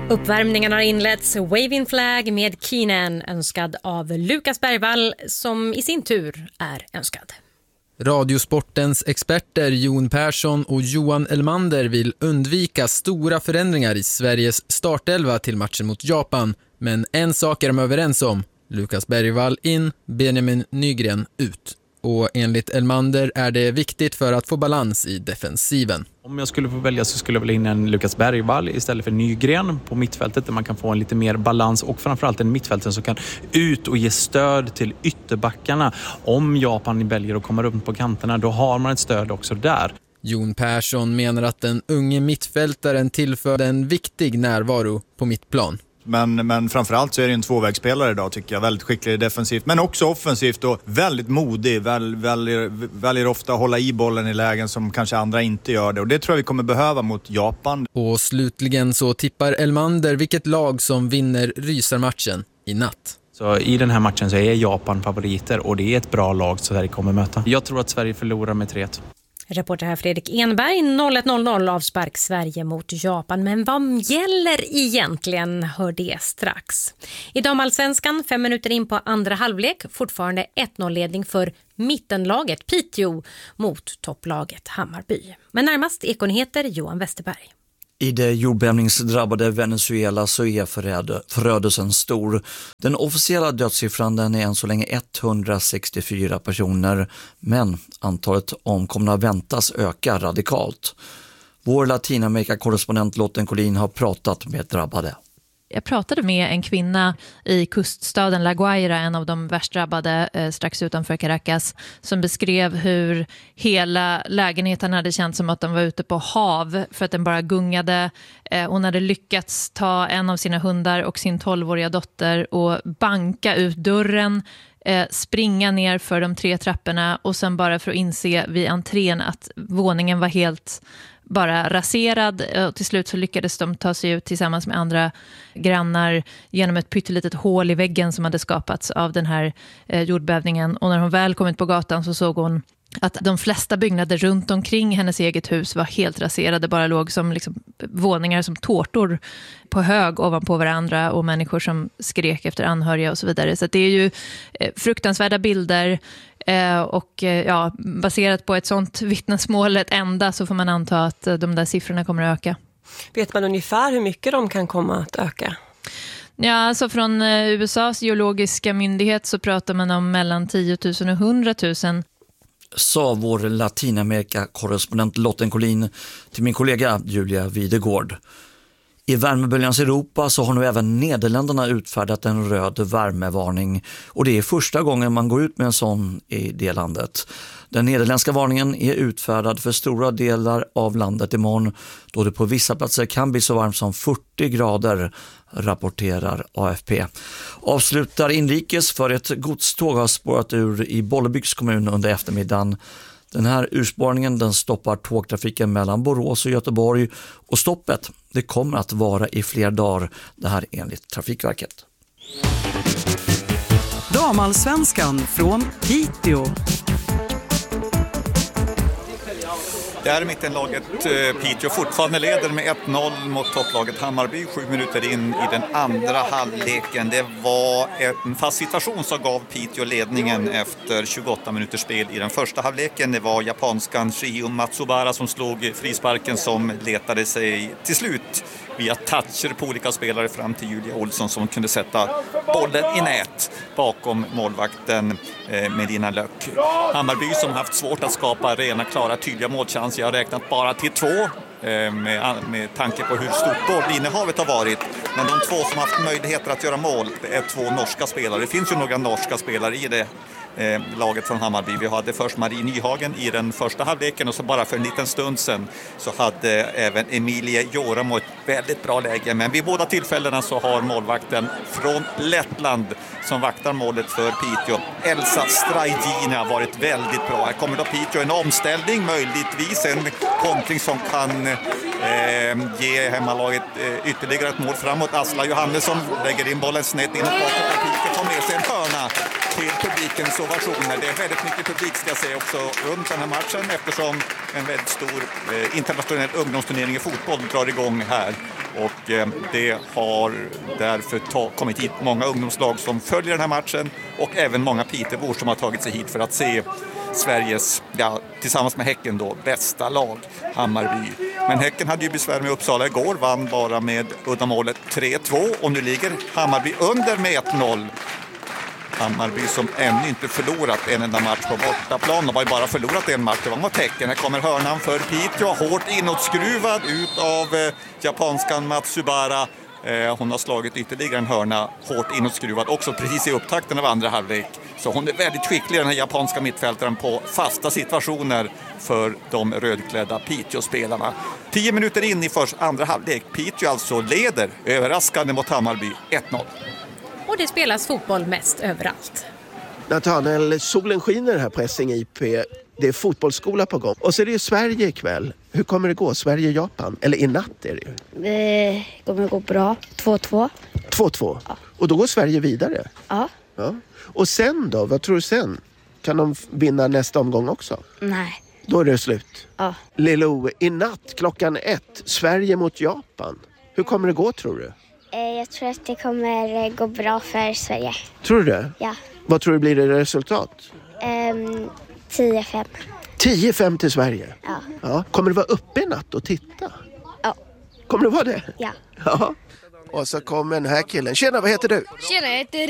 Uppvärmningen har inletts Waving Flag med Keenan, önskad av Lukas Bergvall, som i sin tur är önskad. Radiosportens experter Jon Persson och Johan Elmander vill undvika stora förändringar i Sveriges startelva till matchen mot Japan. Men en sak är de överens om. Lukas Bergvall in, Benjamin Nygren ut. Och enligt Elmander är det viktigt för att få balans i defensiven. Om jag skulle få välja så skulle jag vilja in en Lukas Bergvall istället för Nygren på mittfältet, där man kan få en lite mer balans och framförallt en mittfältare som kan ut och ge stöd till ytterbackarna. Om Japan väljer att komma runt på kanterna, då har man ett stöd också där. Jon Persson menar att den unge mittfältaren tillför en viktig närvaro på mittplan. Men framförallt så är det en tvåvägsspelare idag, tycker jag. Väldigt skicklig defensivt, men också offensivt och väldigt modig. Väljer ofta att hålla i bollen i lägen som kanske andra inte gör det. Och det tror jag vi kommer behöva mot Japan. Och slutligen så tippar Elmander vilket lag som vinner rysarmatchen i natt. Så i den här matchen så är Japan favoriter och det är ett bra lag Sverige kommer möta. Jag tror att Sverige förlorar med 3-1. Reporter här Fredrik Enberg, 01:00 avspark Sverige mot Japan. Men vad gäller egentligen, hör det strax. I damallsvenskan 5 minuter in på andra halvlek, fortfarande 1-0-ledning för mittenlaget Piteå mot topplaget Hammarby. Men närmast Ekonyheter Johan Westerberg. I det jordbävningsdrabbade Venezuela så är förödelsen stor. Den officiella dödssiffran den är än så länge 164 personer, men antalet omkomna väntas öka radikalt. Vår Latinamerika-korrespondent Lotten Collin har pratat med drabbade. Jag pratade med en kvinna i kuststaden La Guaira, en av de värst drabbade strax utanför Caracas, som beskrev hur hela lägenheten hade känt som att de var ute på hav för att den bara gungade. Hon hade lyckats ta en av sina hundar och sin 12-åriga dotter och banka ut dörren, springa ner för de 3 trapporna och sen bara för att inse vid entrén att våningen var helt bara raserad. Och till slut så lyckades de ta sig ut tillsammans med andra grannar genom ett pyttelitet hål i väggen som hade skapats av den här jordbävningen. Och när hon väl kom ut på gatan så såg hon att de flesta byggnader runt omkring hennes eget hus var helt raserade, bara låg som liksom våningar som tårtor på hög ovanpå varandra och människor som skrek efter anhöriga och så vidare. Så det är ju fruktansvärda bilder och ja, baserat på ett sånt vittnesmål ett enda så får man anta att de där siffrorna kommer att öka. Vet man ungefär hur mycket de kan komma att öka? Ja, alltså från USAs geologiska myndighet så pratar man om mellan 10 000 och 100 000. Sa vår Latinamerika-korrespondent Lotten Collin till min kollega Julia Videgård. I värmeböljans Europa så har nu även Nederländerna utfärdat en röd värmevarning och det är första gången man går ut med en sån i det landet. Den nederländska varningen är utfärdad för stora delar av landet imorgon då det på vissa platser kan bli så varmt som 40 grader, rapporterar AFP. Avslutar inrikes för ett godståg har spårat ur i Bollebygds kommun under eftermiddagen. Den här urspårningen den stoppar tågtrafiken mellan Borås och Göteborg och stoppet det kommer att vara i fler dagar, det här enligt Trafikverket. Damallsvenskan från Piteå. Det här är mittenlaget Piteå fortfarande leder med 1-0 mot topplaget Hammarby 7 minuter in i den andra halvleken. Det var en fast situation som gav Piteå ledningen efter 28 minuters spel i den första halvleken. Det var japanskan Shio Matsubara som slog frisparken som letade sig till slut via toucher på olika spelare fram till Julia Olsson som kunde sätta bollen i nät bakom målvakten Medina Löck. Hammarby som haft svårt att skapa rena, klara, tydliga målchanser. Jag har räknat bara till 2 med tanke på hur stort bollinnehavet har varit. Men de 2 som haft möjligheter att göra mål är 2 norska spelare. Det finns ju några norska spelare i det laget från Hammarby. Vi hade först Marie Nyhagen i den första halvleken och så bara för en liten stund sedan så hade även Emilie Joramo ett väldigt bra läge. Men vid båda tillfällena så har målvakten från Lettland som vaktar målet för Piteå, Elsa Strajdina, varit väldigt bra. Här kommer då Piteå en omställning, möjligtvis en kontring som kan ge hemmalaget ytterligare ett mål framåt. Asla Johannesson lägger in bollen snett in och bakåt och Piteå får med sig en hörna till publikens ovationer. Det är väldigt mycket publik ska jag säga också runt den här matchen eftersom en väldigt stor internationell ungdomsturnering i fotboll drar igång här. Och det har därför kommit hit många ungdomslag som följer den här matchen och även många Pitebor som har tagit sig hit för att se Sveriges, tillsammans med Häcken då, bästa lag, Hammarby. Men Häcken hade ju besvär med Uppsala igår, vann bara med uddamålet 3-2 och nu ligger Hammarby under med 1-0. Hammarby som ännu inte förlorat en enda match på bortaplan. De har ju bara förlorat en match, det var mot Häcken. Här kommer hörnan för Piteå, hårt inåtskruvad ut av japanskan Matsubara. Hon har slagit ytterligare en hörna, hårt inåtskruvad, också precis i upptakten av andra halvlek. Så hon är väldigt skicklig, den här japanska mittfältaren, på fasta situationer för de rödklädda Piteå-spelarna. 10 minuter in i andra halvlek. Piteå alltså leder överraskande mot Hammarby 1-0. Och det spelas fotboll mest överallt. Nathanael, solen skiner här på Essing IP. Det är fotbollsskola på gång. Och så är det ju Sverige ikväll. Hur kommer det gå? Sverige-Japan? Eller i natt är det ju. Det kommer gå bra. 2-2. 2-2? Ja. Och då går Sverige vidare? Ja. Och sen då? Vad tror du sen? Kan de vinna nästa omgång också? Nej. Då är det slut? Ja. Lilo, i natt klockan 1. Sverige mot Japan. Hur kommer det gå, tror du? Jag tror att det kommer gå bra för Sverige. Tror du det? Ja. Vad tror du blir det resultat? 10-5. 10-5 till Sverige? Ja. Kommer du vara uppe i natt och titta? Ja. Kommer du vara det? Ja. Ja. Och så kommer den här killen. Tjena, vad heter du? Tjena, jag heter